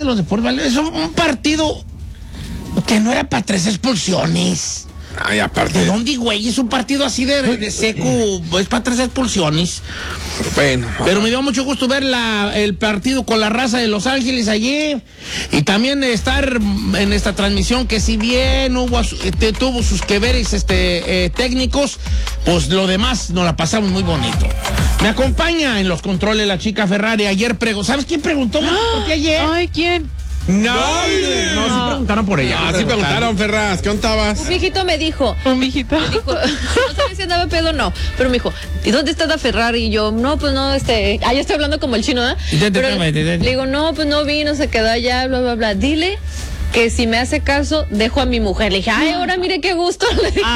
los de Puebla, es un partido que no era para 3 expulsiones. Ay, aparte. ¿De dónde, güey? Es un partido así de seco, es para 3 expulsiones. Bueno. Pero me dio mucho gusto ver el partido con la raza de Los Ángeles allí. Y también estar en esta transmisión que si bien tuvo sus que veres técnicos, pues lo demás nos la pasamos muy bonito. Me acompaña en los controles la chica Ferrari. Ayer ¿sabes quién preguntó por qué ayer? Ay, ¿quién? No, sí preguntaron por ella. Sí preguntaron, Ferraz, ¿qué ondabas? Un viejito me dijo. Un viejito. No sabía si andaba pedo o no, pero me dijo, ¿y dónde está la Ferrari? Y yo, no, pues no, ya estoy hablando como el chino, ¿eh? Le digo, no, pues no vino, se quedó allá, bla, bla, bla. Dile que si me hace caso, dejo a mi mujer. Le dije, ay, ahora mire qué gusto.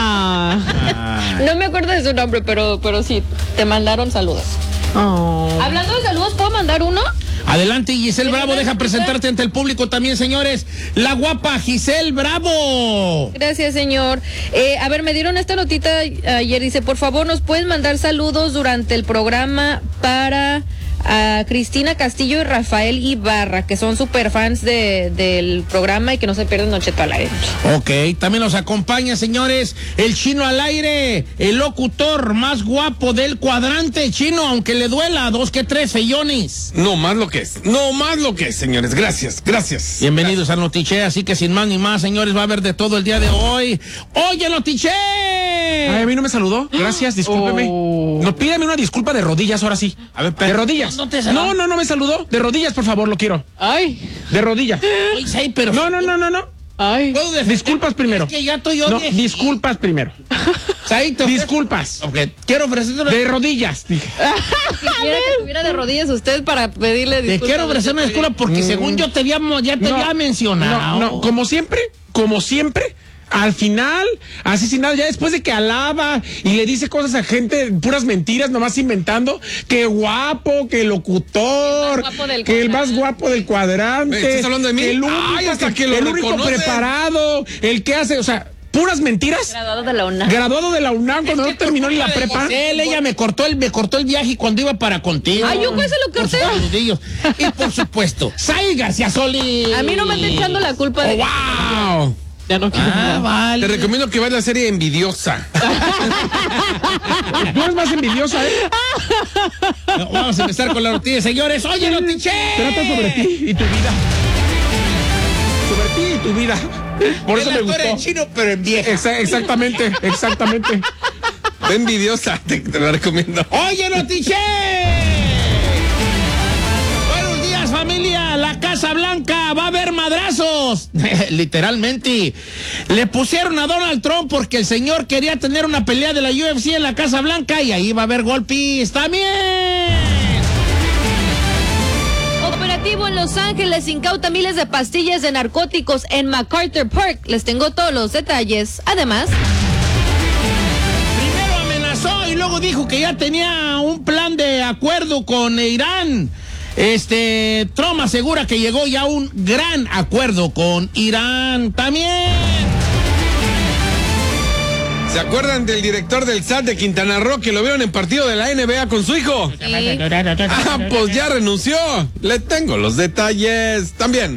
No me acuerdo de su nombre, pero sí, te mandaron saludos. Hablando de saludos, ¿puedo mandar uno? Adelante, Giselle Bravo, deja presentarte ante el público también, señores. La guapa Giselle Bravo. Gracias, señor. A ver, me dieron esta notita ayer, dice, por favor, nos pueden mandar saludos durante el programa para Cristina Castillo y Rafael Ibarra, que son super fans del programa y que no se pierden Don Cheto al aire. Ok, también nos acompaña, señores, el Chino al aire, el locutor más guapo del cuadrante. Chino, aunque le duela, 2 que 3 feyones. No más lo que es, señores. Gracias. Bienvenidos al Notiche, así que sin más ni más, señores, va a haber de todo el día de hoy. ¡Oye, Notiche! Ay, a mí no me saludó. Gracias, discúlpeme. No, pídame una disculpa de rodillas, ahora sí. A ver, de rodillas. No me saludó. De rodillas, por favor, lo quiero. Ay. De rodillas. Ay, sí, pero... No. Ay. Disculpas primero. Es que ya estoy yo. No, disculpas primero. Saito, disculpas. Okay. Quiero ofrecerle de rodillas. Quisiera que estuviera de rodillas usted para pedirle disculpas. Te quiero ofrecer una disculpa porque según yo te había mencionado. No, como siempre. Al final, así sin nada, ya después de que alaba y le dice cosas a gente, puras mentiras, nomás inventando, que guapo, que locutor, que el más guapo del cuadrante. ¿Estás hablando de mí? El único preparado, el que hace, o sea, puras mentiras. Graduado de la UNAM. Cuando no terminó ni la prepa. Ella me cortó el viaje cuando iba para contigo. Ay, yo pues se lo corté. Y por supuesto, Sai García Solís. A mí no me está echando la culpa de... ¡Wow! Ya no quiero nada. Vale. Te recomiendo que veas la serie Envidiosa. Tú eres más envidiosa, ¿eh? No, vamos a empezar con la noticia, señores. Oye, Notiche. Trata sobre ti y tu vida. Sobre ti y tu vida. Por eso me gustó. Eres chino, pero en vieja. Exactamente. Envidiosa, te la recomiendo. Oye, Notiche. Buenos días, familia. La Casa Blanca va a haber madrazos. Literalmente. Le pusieron a Donald Trump porque el señor quería tener una pelea de la UFC en la Casa Blanca y ahí va a haber golpes también. Operativo en Los Ángeles incauta miles de pastillas de narcóticos en MacArthur Park. Les tengo todos los detalles. Además, primero amenazó y luego dijo que ya tenía un plan de acuerdo con Irán. Trump asegura que llegó ya a un gran acuerdo con Irán también. ¿Se acuerdan del director del SAT de Quintana Roo que lo vieron en partido de la NBA con su hijo? Pues ya renunció. Le tengo los detalles también.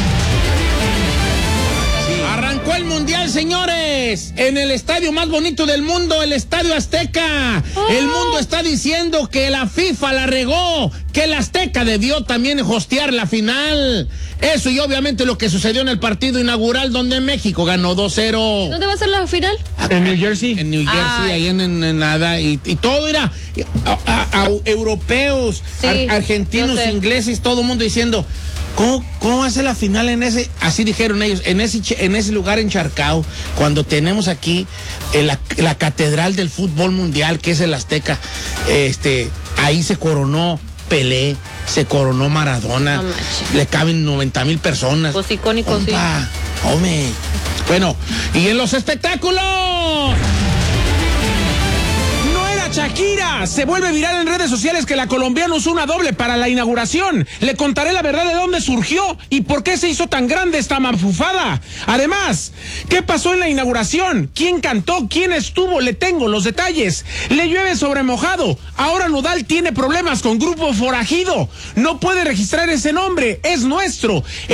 Arrancó el Mundial, señores, en el estadio más bonito del mundo, el Estadio Azteca. El mundo está diciendo que la FIFA la regó, que el Azteca debió también hostear la final. Eso y obviamente lo que sucedió en el partido inaugural donde México ganó 2-0. ¿Dónde va a ser la final? En New Jersey. En New Jersey, ahí en nada. Y todo era europeos, sí, argentinos, ingleses, todo el mundo diciendo... ¿Cómo va a ser la final en ese? Así dijeron ellos, en ese lugar encharcado, cuando tenemos aquí la catedral del fútbol mundial, que es el Azteca. Ahí se coronó Pelé, se coronó Maradona, le caben 90,000 personas. Pues icónico, sí. Hombre. Bueno, y en los espectáculos. Shakira, se vuelve viral en redes sociales que la colombiana usó una doble para la inauguración. Le contaré la verdad de dónde surgió y por qué se hizo tan grande esta mafufada. Además, ¿qué pasó en la inauguración? ¿Quién cantó? ¿Quién estuvo? Le tengo los detalles. Le llueve sobre mojado. Ahora Nodal tiene problemas con Grupo Forajido. No puede registrar ese nombre, es nuestro.